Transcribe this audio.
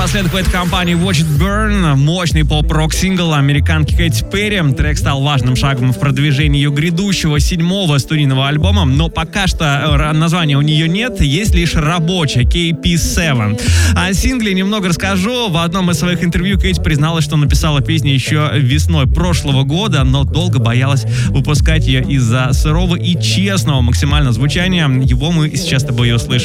напоследок в этой компании Watch It Burn, мощный поп-рок сингл американки Кэти Перри. Трек стал важным шагом в продвижении ее грядущего 7-го студийного альбома, но пока что названия у нее нет, есть лишь рабочая KP7. О сингле немного расскажу. В одном из своих интервью Кэти призналась, что написала песню еще весной прошлого года, но долго боялась выпускать ее из-за сырого и честного максимального звучания. Его мы сейчас с тобой и услышим.